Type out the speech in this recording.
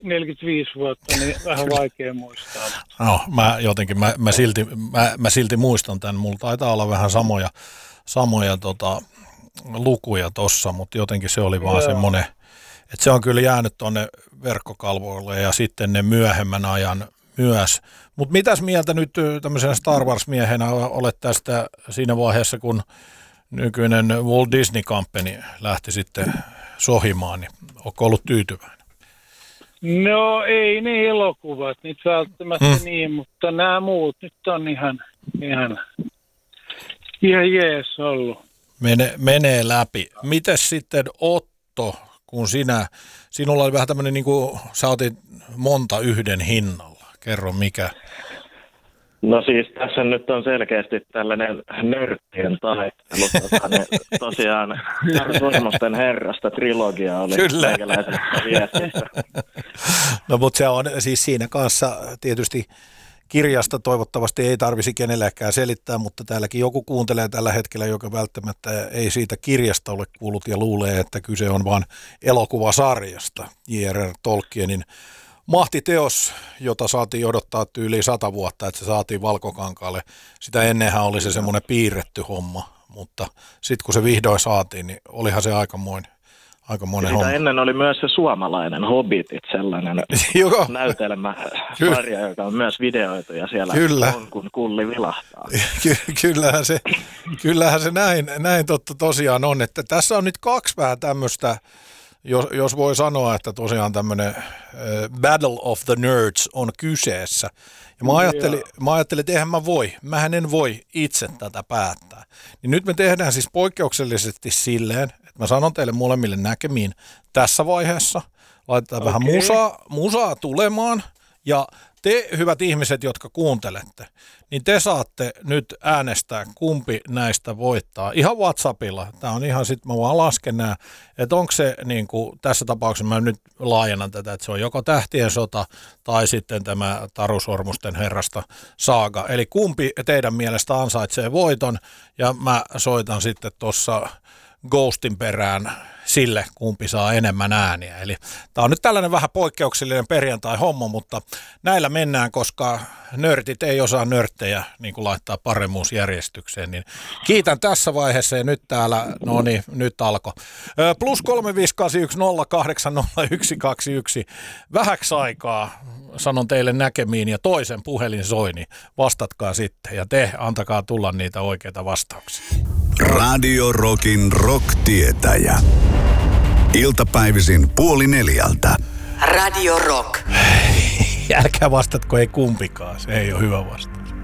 45 vuotta, niin vähän vaikea muistaa. No, mä silti muistan tämän. Mulla taitaa olla vähän samoja lukuja tossa, mutta jotenkin se oli vaan semmoinen, että se on kyllä jäänyt tuonne verkkokalvoille ja sitten ne myöhemmän ajan myös. Mutta mitäs mieltä nyt tämmöisenä Star Wars-miehenä olet tästä siinä vaiheessa, kun nykyinen Walt Disney Company lähti sitten sohimaan, niin onko ollut tyytyväinen? No ei ne elokuvat nyt välttämättä niin, mutta nämä muut nyt on ihan jees ollut. Menee läpi. Mites sitten Otto, kun sinulla oli vähän tämmöinen, niin kuin sä otit monta yhden hinnalla. Kerro mikä. No siis tässä nyt on selkeästi tällainen nörttien taistelu. Tosiaan Sormusten herrasta trilogia oli meikäläisessä viestissä. No mutta se on siis siinä kanssa tietysti kirjasta toivottavasti ei tarvisi kenellekään selittää, mutta täälläkin joku kuuntelee tällä hetkellä, joka välttämättä ei siitä kirjasta ole kuullut ja luulee, että kyse on vain elokuvasarjasta. J.R.R. Tolkienin mahtiteos, jota saatiin odottaa tyyliin 100 vuotta, että se saatiin valkokankaalle. Sitä ennenhän oli se semmoinen piirretty homma, mutta sitten kun se vihdoin saatiin, niin olihan se aikamoinen homma. Ennen oli myös se suomalainen Hobbitit, sellainen näytelmäsarja, joka on myös videoitu ja siellä on kun kulli vilahtaa. Kyllähän se näin tosiaan on, että tässä on nyt kaksi vähän tämmöistä, jos voi sanoa, että tosiaan tämmöinen Battle of the Nerds on kyseessä. Ja mä ajattelin, että mähän en voi itse tätä päättää. Niin nyt me tehdään siis poikkeuksellisesti silleen, että mä sanon teille molemmille näkemiin tässä vaiheessa. Laitetaan vähän musaa tulemaan ja te hyvät ihmiset, jotka kuuntelette, niin te saatte nyt äänestää, kumpi näistä voittaa. Ihan WhatsAppilla. Tämä on ihan sitten, mä vaan lasken nämä, että onko se niin kuin tässä tapauksessa, mä nyt laajennan tätä, että se on joko Tähtien sota tai sitten tämä Taru Sormusten herrasta saaga. Eli kumpi teidän mielestä ansaitsee voiton ja mä soitan sitten tuossa Ghostin perään sille, kumpi saa enemmän ääniä. Eli tämä on nyt tällainen vähän poikkeuksellinen perjantai-homma, mutta näillä mennään, koska nörtit ei osaa nörttejä niin kuin laittaa paremmuusjärjestykseen. Niin kiitän tässä vaiheessa ja nyt täällä, no niin, nyt alkoi. +358108021. Vähäksi aikaa sanon teille näkemiin ja toisen puhelin soi, niin vastatkaa sitten ja te antakaa tulla niitä oikeita vastauksia. Radio Rockin rock-tietäjä. Iltapäivisin 3:30. Radio Rock. Älkää vastatko ei kumpikaan, se ei ole hyvä vastaus.